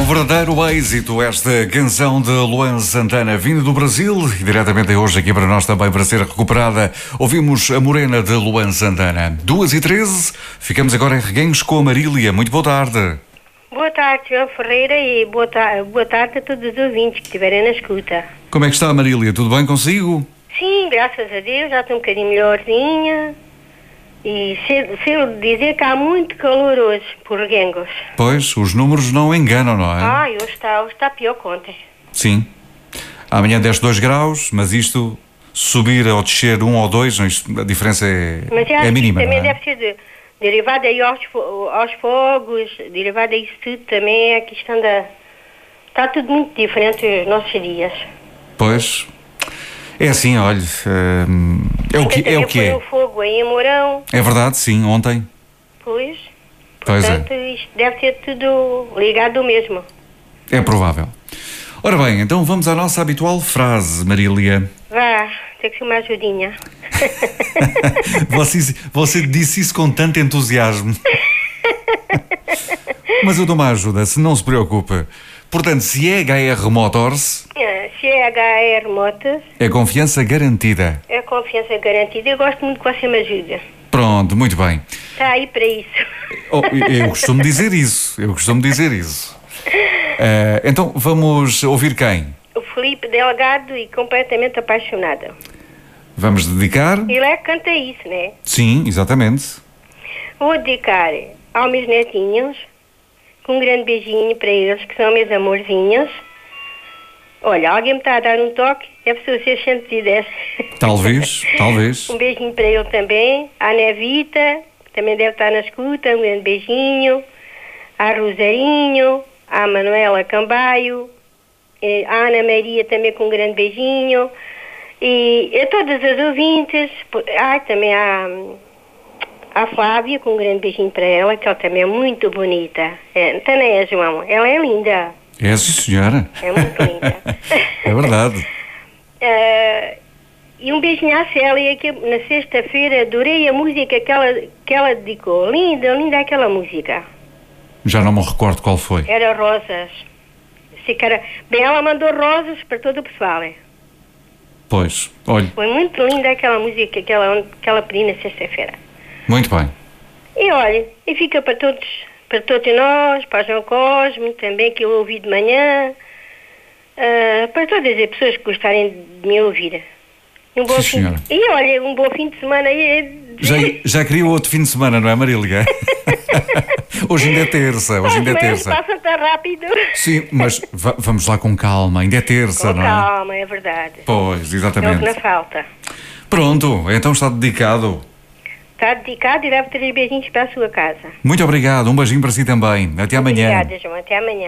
Um verdadeiro êxito esta canção de Luan Santana, vinda do Brasil e diretamente hoje aqui para nós também para ser recuperada. Ouvimos a Morena de Luan Santana. 2h13, ficamos agora em Reguengos com a Marília. Muito boa tarde. Boa tarde, João Ferreira, e boa tarde a todos os ouvintes que estiverem na escuta. Como é que está, Marília? Tudo bem consigo? Sim, graças a Deus, já estou um bocadinho melhorzinha. E sei dizer que há muito calor hoje, por Reguengos. Pois, os números não enganam, não é? Hoje está pior que ontem. Sim. Amanhã desce 2 graus, mas isto subir ou descer 1 ou 2, a diferença é mínima. Também não é? deve ser derivado aí aos fogos, derivado a isso tudo também, é que isto anda... Está tudo muito diferente os nossos dias. Pois, é assim, olha, é o que foi é. o fogo aí em Mourão. É verdade, sim, ontem. Pois. Pois Portanto, isto deve ser tudo ligado ao mesmo. É provável. Ora bem, então vamos à nossa habitual frase, Marília. Vá, tem que ser uma ajudinha. Você disse isso com tanto entusiasmo. Mas eu dou uma ajuda, se não se preocupe. Portanto, se é HR Motors... Se é HR Motors... É confiança garantida. É confiança garantida. Eu gosto muito que você me ajude. Pronto, muito bem. Está aí para isso. Eu costumo dizer isso. Então, vamos ouvir quem? O Filipe Delgado e completamente apaixonada. Vamos dedicar? Ele é que canta isso, não é? Sim, exatamente. Vou dedicar aos meus netinhos, com um grande beijinho para eles, que são meus amorzinhos. Olha, alguém me está a dar um toque, deve ser o 610. Talvez. Um beijinho para ele também. À Nevita, que também deve estar na escuta, um grande beijinho. À Rosarinho, à Manuela Cambaio, à Ana Maria também com um grande beijinho. E a todas as ouvintes, também à Flávia, com um grande beijinho para ela, que ela também é muito bonita. Então não é, João? Ela é linda. É, sim, senhora. É muito linda. É verdade. E um beijinho à Célia, que na sexta-feira adorei a música que ela dedicou. Linda aquela música. Já não me recordo qual foi. Era Rosas. Bem, ela mandou rosas para todo o pessoal. Pois, olha. Foi muito linda aquela música que ela pediu na sexta-feira. Muito bem. E olha, e fica para todos nós, para João Cosme também, que eu ouvi de manhã, para todas as pessoas que gostarem de me ouvir. Sim, senhora. E olha, um bom fim de semana. Já queria outro fim de semana, não é, Marília? Hoje ainda é terça. Passa tão rápido. Sim, mas vamos lá com calma, ainda é terça, não é? Com calma, é verdade. Pois, É o exatamente. que não falta. Pronto, então está dedicado. Está dedicado e leva 3 beijinhos para a sua casa. Muito obrigado, um beijinho para si também. Até amanhã. Obrigada, João. Até amanhã.